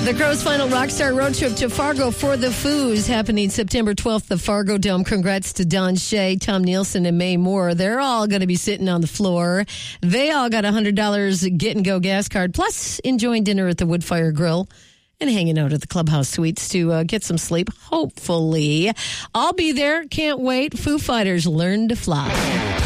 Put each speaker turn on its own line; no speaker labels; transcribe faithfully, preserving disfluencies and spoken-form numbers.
The Crow's final Rockstar road trip to Fargo for the Foos happening September twelfth, the Fargo Dome. Congrats to Don Shea, Tom Nielsen, and May Moore. They're all going to be sitting on the floor. They all got a one hundred dollars get-and-go gas card, plus enjoying dinner at the Woodfire Grill and hanging out at the Clubhouse Suites to uh, get some sleep, hopefully. I'll be there. Can't wait. Foo Fighters, Learn to Fly.